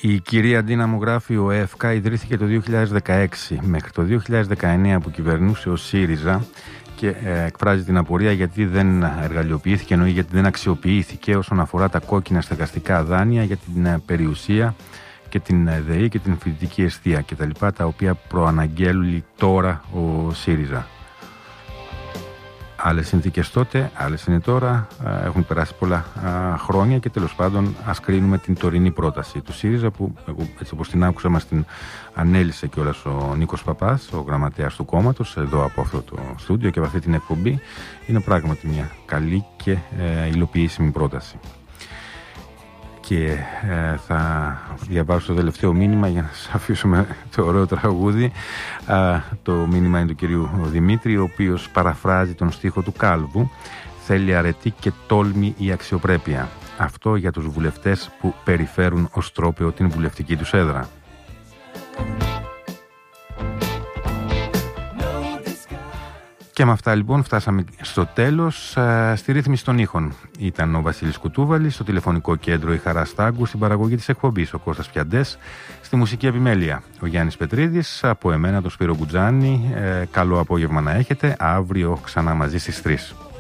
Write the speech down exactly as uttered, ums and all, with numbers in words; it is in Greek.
Η κυρία Ντίναμο γράφει: ο ΕΦΚ ιδρύθηκε το δύο χιλιάδες δεκαέξι. Μέχρι το δύο χιλιάδες δεκαεννέα που κυβερνούσε ο ΣΥΡΙΖΑ και ε, εκφράζει την απορία γιατί δεν εργαλειοποιήθηκε, εννοεί γιατί δεν αξιοποιήθηκε όσον αφορά τα κόκκινα στεγαστικά δάνεια για την ε, περιουσία και την ε, ΔΕΗ και την φοιτητική εστία κτλ. Τα, τα οποία προαναγγέλει τώρα ο ΣΥΡΙΖΑ. Άλλες συνθήκες τότε, άλλες είναι τώρα, έχουν περάσει πολλά χρόνια και τέλος πάντων ας κρίνουμε την τωρινή πρόταση του ΣΥΡΙΖΑ που έτσι όπως την άκουσα μας την ανέλησε κιόλας ο Νίκος Παπάς, ο γραμματέας του κόμματος, εδώ από αυτό το στούντιο και από αυτή την εκπομπή. Είναι πράγματι μια καλή και ε, υλοποιήσιμη πρόταση. Και ε, θα διαβάσω το τελευταίο μήνυμα για να σας αφήσουμε το ωραίο τραγούδι. Α, το μήνυμα είναι του κυρίου Δημήτρη, ο οποίος παραφράζει τον στίχο του Κάλβου. Θέλει αρετή και τόλμη η αξιοπρέπεια. Αυτό για τους βουλευτές που περιφέρουν ως τρόπαιο την βουλευτική τους έδρα. Και με αυτά λοιπόν φτάσαμε στο τέλος. Στη ρύθμιση των ήχων ήταν ο Βασίλης Κουτούβαλης, στο τηλεφωνικό κέντρο η Χαρά Στάγκου, στην παραγωγή της εκπομπής ο Κώστας Πιαντές, στη μουσική επιμέλεια ο Γιάννης Πετρίδης, από εμένα τον Σπύρο Γκουτζάνη. Ε, καλό απόγευμα να έχετε, αύριο ξανά μαζί στις τρεις.